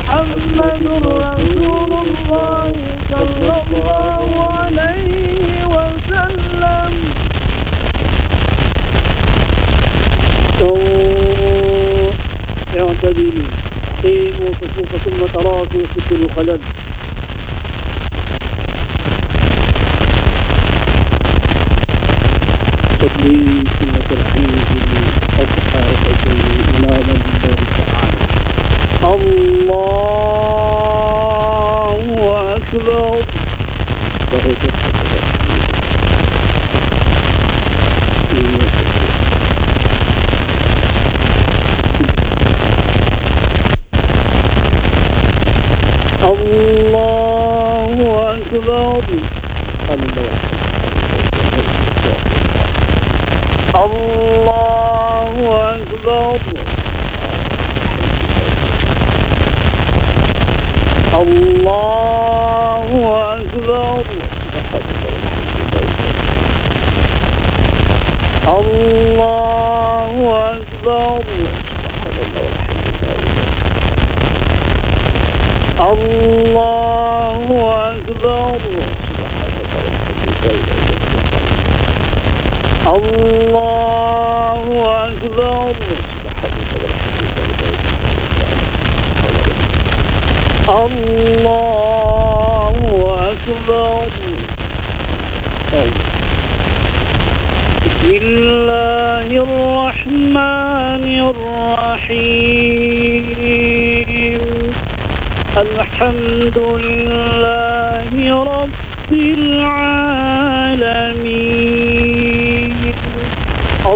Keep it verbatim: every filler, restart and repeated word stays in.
محمد رسول الله صلى الله عليه وسلم. استووا اعتدلوا قيموا فسوف ثم تراكوا وسدوا الخلل. تقديم سنة العيد لأضحى ركعتين إماما لله تعالى. الله أكبر. الله أكبر. الله أكبر. الله أكبر. الله أكبر. الله أكبر. الله أكبر. الله أكبر. بسم الله الرحمن الرحيم. الحمد لله رب العالمين.